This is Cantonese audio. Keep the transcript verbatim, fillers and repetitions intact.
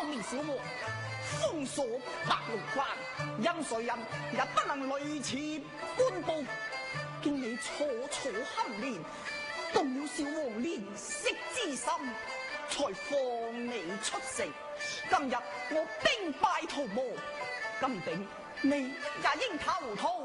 你小我封锁白龙关，任谁人也不能累此官报。見你楚楚酣練，動了小王憐惜之心，才放你出城。今日我兵敗逃亡，金鼎你也應投降。